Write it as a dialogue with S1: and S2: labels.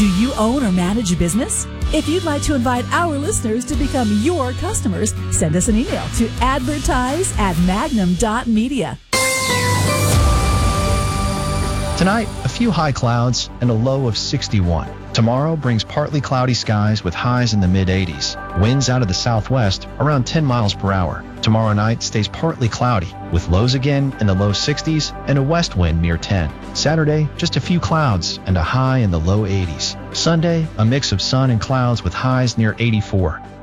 S1: Do you own or manage a business? If you'd like to invite our listeners to become your customers, send us an email to advertise@magnum.media.
S2: Tonight, a few high clouds and a low of 61. Tomorrow brings partly cloudy skies with highs in the mid-80s. Winds out of the southwest around 10 miles per hour. Tomorrow night stays partly cloudy with lows again in the low 60s and a west wind near 10. Saturday, just a few clouds and a high in the low 80s. Sunday, a mix of sun and clouds with highs near 84.